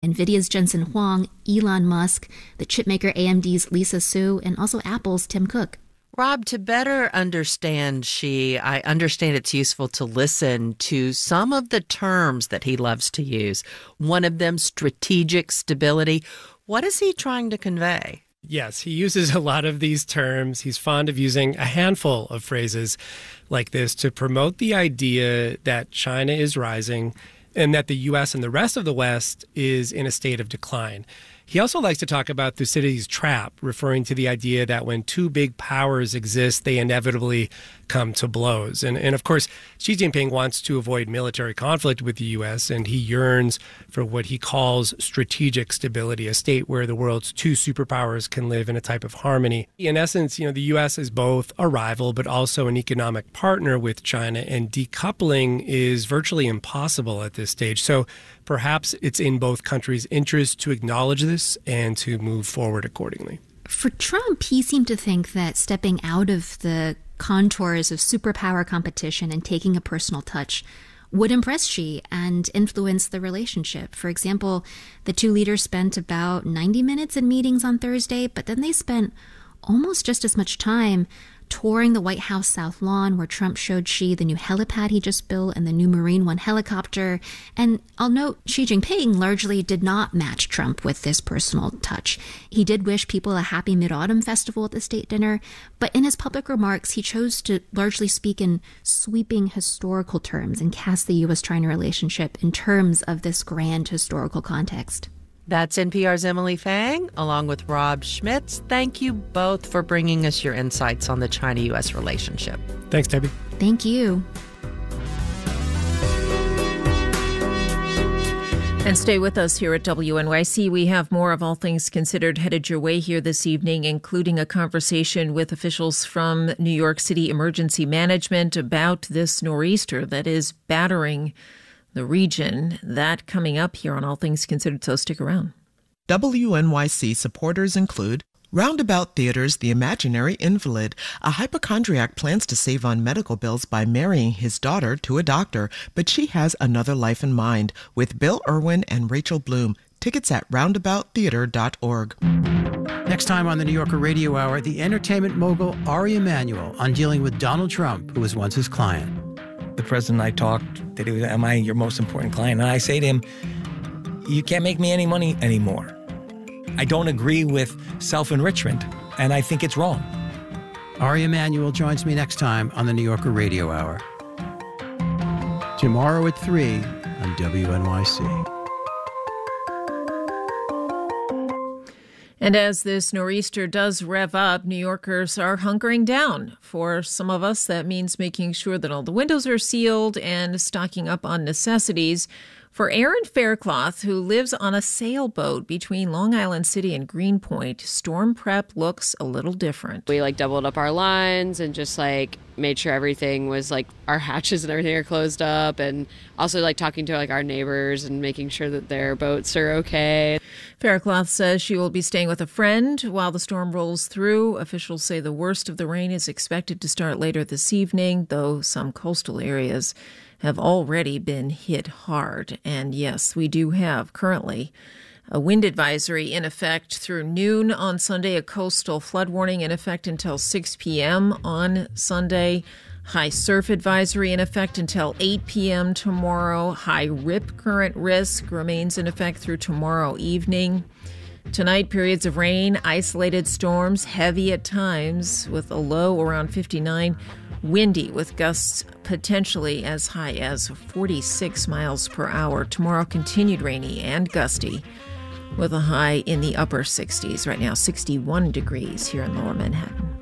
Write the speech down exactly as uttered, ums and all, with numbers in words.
NVIDIA's Jensen Huang, Elon Musk, the chipmaker A M D's Lisa Su, and also Apple's Tim Cook. Rob, to better understand Xi, I understand it's useful to listen to some of the terms that he loves to use. One of them, strategic stability. What is he trying to convey? Yes, he uses a lot of these terms. He's fond of using a handful of phrases like this to promote the idea that China is rising and that the U S and the rest of the West is in a state of decline. He also likes to talk about Thucydides' trap, referring to the idea that when two big powers exist, they inevitably come to blows. And, and of course, Xi Jinping wants to avoid military conflict with the U S, and he yearns for what he calls strategic stability, a state where the world's two superpowers can live in a type of harmony. In essence, you know, the U S is both a rival but also an economic partner with China, and decoupling is virtually impossible at this stage. So perhaps it's in both countries' interest to acknowledge this and to move forward accordingly. For Trump, he seemed to think that stepping out of the contours of superpower competition and taking a personal touch would impress Xi and influence the relationship. For example, the two leaders spent about ninety minutes in meetings on Thursday, but then they spent almost just as much time touring the White House South Lawn, where Trump showed Xi the new helipad he just built and the new Marine One helicopter. And I'll note, Xi Jinping largely did not match Trump with this personal touch. He did wish people a happy Mid-Autumn festival at the state dinner, but in his public remarks, he chose to largely speak in sweeping historical terms and cast the U S China relationship in terms of this grand historical context. That's N P R's Emily Fang, along with Rob Schmitz. Thank you both for bringing us your insights on the China U S relationship. Thanks, Debbie. Thank you. And stay with us here at W N Y C. We have more of All Things Considered headed your way here this evening, including a conversation with officials from New York City Emergency Management about this nor'easter that is battering the region. That coming up here on All Things Considered, so stick around. W N Y C supporters include Roundabout Theater's The Imaginary Invalid. A hypochondriac plans to save on medical bills by marrying his daughter to a doctor, but she has another life in mind, with Bill Irwin and Rachel Bloom. Tickets at roundabout theater dot org. Next time on the New Yorker Radio Hour, the entertainment mogul Ari Emanuel on dealing with Donald Trump, who was once his client. The president and I talked that he was, am I your most important client? And I say to him, you can't make me any money anymore. I don't agree with self-enrichment, and I think it's wrong. Ari Emanuel joins me next time on the New Yorker Radio Hour. Tomorrow at three on W N Y C. And as this nor'easter does rev up, New Yorkers are hunkering down. For some of us, that means making sure that all the windows are sealed and stocking up on necessities. For Aaron Faircloth, who lives on a sailboat between Long Island City and Greenpoint, storm prep looks a little different. We like doubled up our lines and just like made sure everything was like our hatches and everything are closed up, and also like talking to like our neighbors and making sure that their boats are okay. Faircloth says she will be staying with a friend while the storm rolls through. Officials say the worst of the rain is expected to start later this evening, though some coastal areas have already been hit hard. And yes, we do have currently a wind advisory in effect through noon on Sunday, a coastal flood warning in effect until six p.m. on Sunday, high surf advisory in effect until eight p.m. tomorrow, high rip current risk remains in effect through tomorrow evening. Tonight, periods of rain, isolated storms, heavy at times with a low around fifty-nine. Windy with gusts potentially as high as forty-six miles per hour. Tomorrow, continued rainy and gusty with a high in the upper sixties. Right now, sixty-one degrees here in Lower Manhattan.